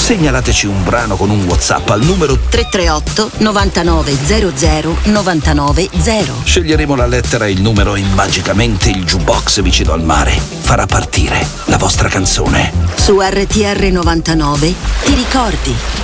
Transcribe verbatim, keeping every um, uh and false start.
Segnalateci un brano con un WhatsApp al numero tre tre otto novantanove zero zero novantanove zero. Sceglieremo la lettera e il numero e magicamente il jukebox vicino al mare farà partire la vostra canzone. Su R T R novantanove ti ricordi.